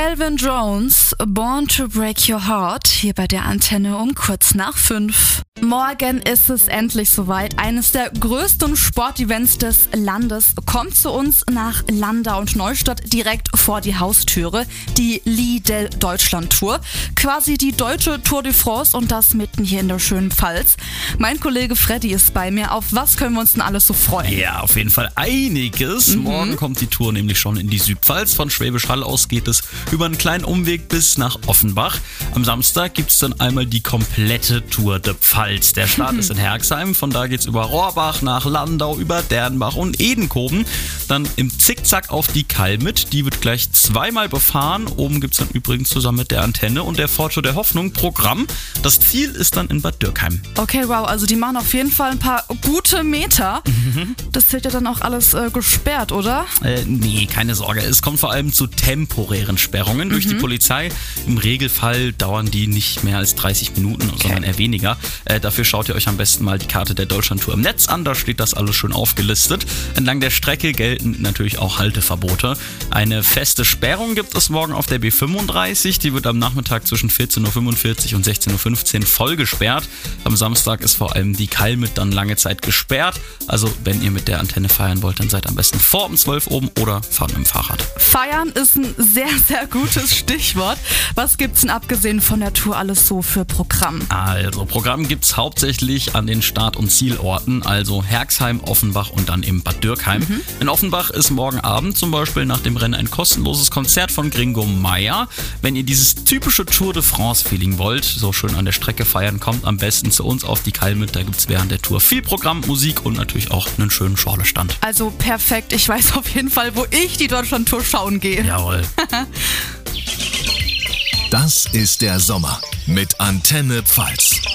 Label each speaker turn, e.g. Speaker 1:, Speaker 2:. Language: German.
Speaker 1: Calvin Jones, Born to Break Your Heart, hier bei der Antenne um kurz nach 5. Morgen ist es endlich soweit. Eines der größten Sportevents des Landes kommt zu uns nach Landau und Neustadt direkt vor die Haustüre. Die Lidl Deutschland Tour. Quasi die deutsche Tour de France und das mitten hier in der schönen Pfalz. Mein Kollege Freddy ist bei mir. Auf was können wir uns denn alles so freuen?
Speaker 2: Ja, auf jeden Fall einiges. Morgen kommt die Tour nämlich schon in die Südpfalz. Von Schwäbisch Hall aus geht es über einen kleinen Umweg bis nach Offenbach. Am Samstag gibt es dann einmal die komplette Tour de Pfalz. Der Start ist in Herxheim, von da geht's über Rohrbach nach Landau, über Dernbach und Edenkoben. Dann im Zickzack auf die Kalmit, die wird gleich zweimal befahren. Oben gibt's dann übrigens zusammen mit der Antenne und der Fortschritt der Hoffnung Programm. Das Ziel ist dann in Bad Dürkheim.
Speaker 1: Okay, wow, also die machen auf jeden Fall ein paar gute Meter. Das wird ja dann auch alles gesperrt, oder?
Speaker 2: Nee, keine Sorge. Es kommt vor allem zu temporären Sperrungen durch die Polizei. Im Regelfall dauern die nicht mehr als 30 Minuten, sondern eher weniger. Dafür schaut ihr euch am besten mal die Karte der Deutschlandtour im Netz an, da steht das alles schön aufgelistet. Entlang der Strecke gelten natürlich auch Halteverbote. Eine feste Sperrung gibt es morgen auf der B35, die wird am Nachmittag zwischen 14.45 Uhr und 16.15 Uhr voll gesperrt. Am Samstag ist vor allem die Kalmit dann lange Zeit gesperrt, also wenn ihr mit der Antenne feiern wollt, dann seid am besten vor um 12 oben oder fahrt mit dem Fahrrad.
Speaker 1: Feiern ist ein sehr, sehr gutes Stichwort. Was gibt's denn abgesehen von der Tour alles so für Programm?
Speaker 2: Also Programm gibt's hauptsächlich an den Start- und Zielorten, also Herxheim, Offenbach und dann eben Bad Dürkheim. In Offenbach ist morgen Abend zum Beispiel nach dem Rennen ein kostenloses Konzert von Gringo Meier. Wenn ihr dieses typische Tour de France-Feeling wollt, so schön an der Strecke feiern, kommt am besten zu uns auf die Kalmit. Da gibt's während der Tour viel Programm, Musik und natürlich auch einen schönen Schorlestand.
Speaker 1: Also perfekt, ich weiß auf jeden Fall, wo ich die Deutschlandtour schauen gehe.
Speaker 2: Jawohl.
Speaker 3: Das ist der Sommer mit Antenne Pfalz.